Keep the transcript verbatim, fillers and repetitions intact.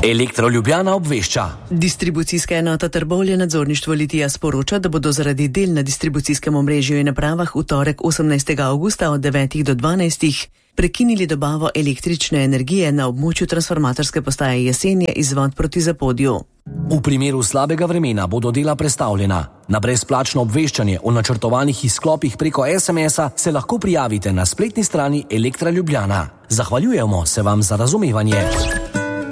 Elektro Ljubljana obvešča. Distribucijska enota Trbovlje nadzorništvo Litija sporoča, da bodo zaradi del na distribucijskem omrežju in napravah v torek osemnajstega avgusta od devetih do dvanajstih prekinili dobavo električne energije na območju transformatorske postaje Jesenje izvod proti Zapodju. V primeru slabega vremena bodo dela prestavljena. Na brezplačno obveščanje o načrtovanih izklopih preko es em es-a se lahko prijavite na spletni strani Elektra Ljubljana. Zahvaljujemo se vam za razumevanje.